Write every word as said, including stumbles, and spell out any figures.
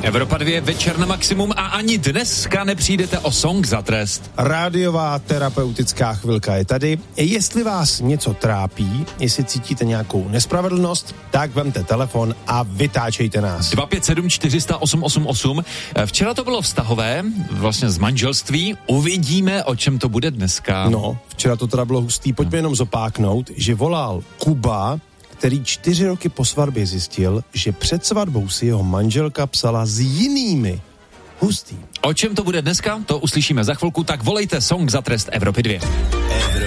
Evropa dva, večer na maximum a ani dneska nepřijdete o song za trest. Rádiová terapeutická chvilka je tady. Jestli vás něco trápí, jestli cítíte nějakou nespravedlnost, tak vemte telefon a vytáčejte nás. dva pět sedm čtyři nula nula osm osm osm. Včera to bylo vztahové, vlastně z manželství. Uvidíme, o čem to bude dneska. No, včera to teda bylo hustý. Pojďme jenom zopáknout, že volal Kuba, který čtyři roky po svatbě zjistil, že před svatbou si jeho manželka psala s jinými. Hustý. O čem to bude dneska? To uslyšíme za chvilku, tak volejte song za trest Evropy dva.